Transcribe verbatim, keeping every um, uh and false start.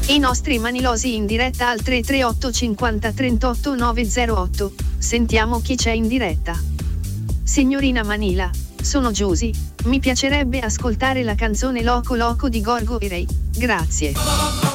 E i nostri manilosi in diretta al tre tre otto cinquanta trentotto nove zero otto. Sentiamo chi c'è in diretta. Signorina Manila, sono Giusy, mi piacerebbe ascoltare la canzone Loco Loco di Gorgo e Ray. Grazie.